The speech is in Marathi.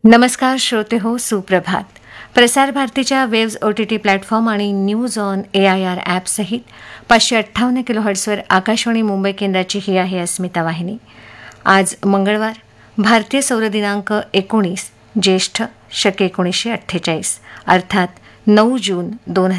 नमस्कार श्रोते हो, सुप्रभात. प्रसार भारतीच्या वेव्ज OTT प्लॅटफॉर्म आणि न्यूज ऑन AIR ॲप सहित 558 किलोहर्ट्झवर आकाशवाणी मुंबई केंद्राची ही आहे अस्मिता वाहिनी. आज मंगळवार, भारतीय सौर दिनांक 19 ज्येष्ठ शके 1948 अर्थात 9 जून 2026.